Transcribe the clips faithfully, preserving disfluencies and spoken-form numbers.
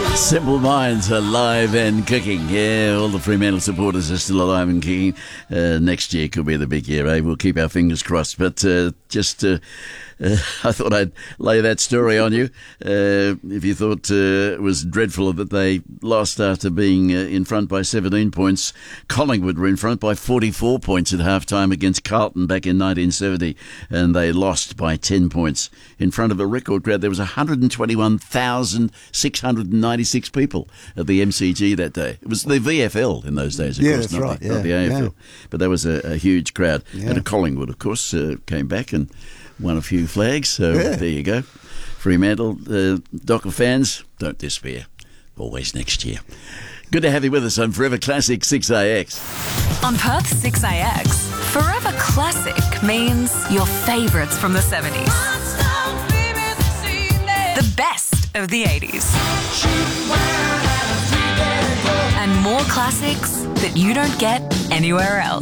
Simple Minds alive and kicking. Yeah, all the Fremantle supporters are still alive and kicking. Uh, next year could be the big year, eh? We'll keep our fingers crossed. But uh, just, uh, uh, I thought I'd lay that story on you. Uh, if you thought uh, it was dreadful that they lost after being uh, in front by seventeen points, Collingwood were in front by forty-four points at half-time against Carlton back in nineteen seventy, and they lost by ten points in front of a record crowd. There was one hundred twenty-one thousand six hundred ninety-six people at the M C G that day. It was the V F L in those days, of yeah, course, that's not, right. the, Yeah, not the A F L. yeah. But that was a, a huge crowd. Yeah. And Collingwood, of course, uh, came back and won a few flags. So Yeah. there you go. Fremantle, uh, Docker fans, don't despair. Always next year. Good to have you with us on Forever Classic six A X. On Perth six A X, Forever Classic means your favourites from the seventies. The best of the eighties. And more classics that you don't get anywhere else.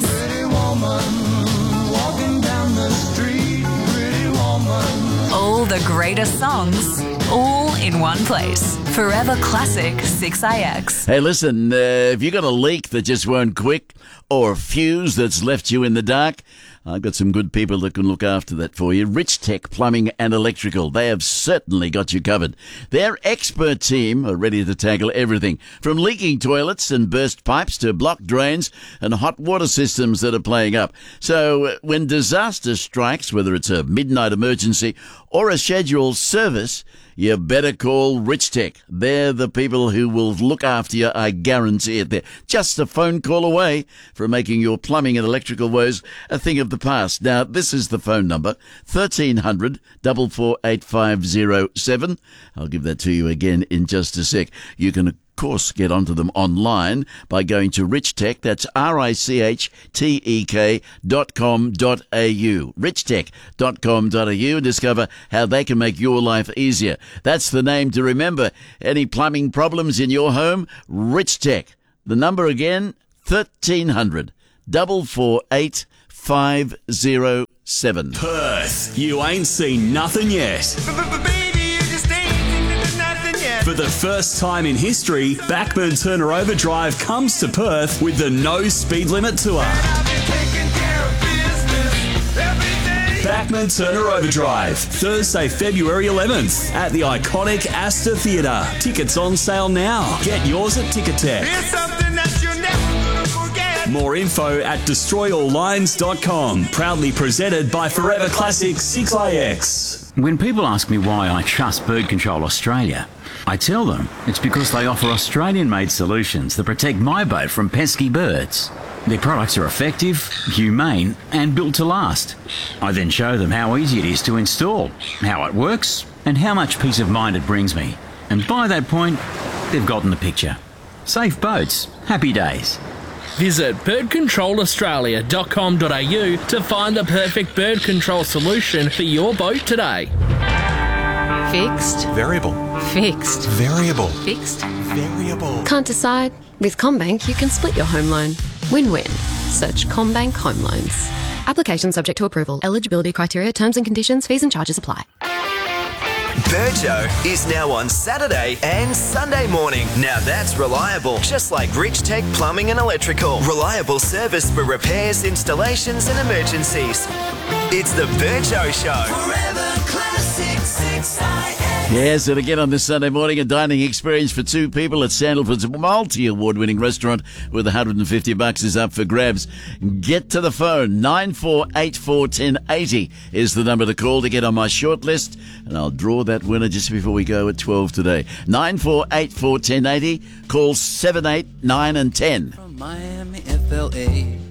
All the greatest songs, all in one place. Forever Classic six A X. Hey, listen, uh, if you got a leak that just won't quick or a fuse that's left you in the dark, I've got some good people that can look after that for you. Rich Tech Plumbing and Electrical. They have certainly got you covered. Their expert team are ready to tackle everything from leaking toilets and burst pipes to blocked drains and hot water systems that are playing up. So when disaster strikes, whether it's a midnight emergency or a scheduled service, you better call Rich Tech. They're the people who will look after you, I guarantee it. They're just a phone call away from making your plumbing and electrical woes a thing of the past. Now, this is the phone number, thirteen hundred, four four eight five zero seven. I'll give that to you again in just a sec. You can, of course, get onto them online by going to Rich Tech. That's R I C H T E K dot com dot A U. rich tech dot com dot A U, and discover how they can make your life easier. That's the name to remember. Any plumbing problems in your home? Rich Tech. The number again, thirteen hundred, four four eight five zero seven. Perth, you ain't seen nothing yet. For the first time in history, Backman Turner Overdrive comes to Perth with the No Speed Limit Tour. Backman Turner Overdrive, Thursday, February eleventh at the iconic Astor Theatre. Tickets on sale now. Get yours at Ticketek. More info at destroy all lines dot com. Proudly presented by Forever Classic six A X. When people ask me why I trust Bird Control Australia, I tell them it's because they offer Australian-made solutions that protect my boat from pesky birds. Their products are effective, humane, and built to last. I then show them how easy it is to install, how it works, and how much peace of mind it brings me. And by that point, they've gotten the picture. Safe boats, happy days. Visit bird control australia dot com dot A U to find the perfect bird control solution for your boat today. Fixed. Variable. Fixed. Variable. Fixed. Variable. Can't decide? With CommBank, you can split your home loan. Win-win. Search CommBank Home Loans. Application subject to approval. Eligibility criteria, terms and conditions, fees and charges apply. Birdshow is now on Saturday and Sunday morning. Now that's reliable. Just like Rich Tech Plumbing and Electrical. Reliable service for repairs, installations and emergencies. It's the Birdshow Show. Forever Classic six A X. Yes, and again on this Sunday morning, a dining experience for two people at Sandalford's multi-award-winning restaurant with one hundred fifty bucks is up for grabs. Get to the phone. nine four eight four, one zero eight zero is the number to call to get on my short list, and I'll draw that winner just before we go at twelve today. nine four eight four, one zero eight zero. Call seven, eight, nine and ten. From Miami, F L A